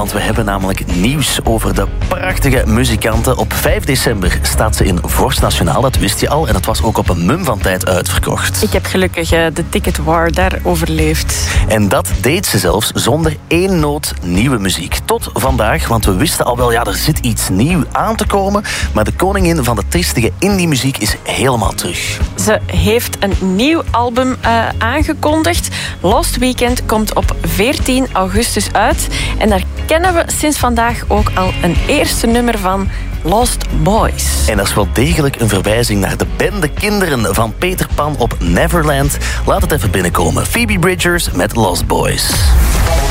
want we hebben namelijk nieuws over de prachtige muzikanten. Op 5 december staat ze in Vorst Nationaal, dat wist je al. En dat was ook op een mum van tijd uitverkocht. Ik heb gelukkig de ticket war daar overleefd. En dat deed ze zelfs zonder één noot nieuwe muziek. Tot vandaag, want we wisten al wel, ja, er zit iets nieuw aan te komen. Maar de koningin van de tristige indie-muziek is helemaal terug. Ze heeft een nieuw album aangekondigd. Lost Weekend komt op 14 augustus uit. En daar kennen we sinds vandaag ook al een eerste nummer van, Lost Boys. En dat is wel degelijk een verwijzing naar de bende kinderen van Peter Pan op Neverland. Laat het even binnenkomen. Phoebe Bridgers met Lost Boys.